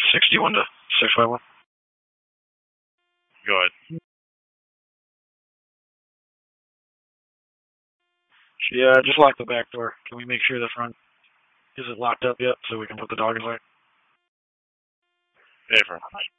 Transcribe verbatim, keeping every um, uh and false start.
sixty-one to six five one. Go ahead. Yeah, just lock the back door. Can we make sure the front isn't locked up yet so we can put the dog inside? Hey, friend.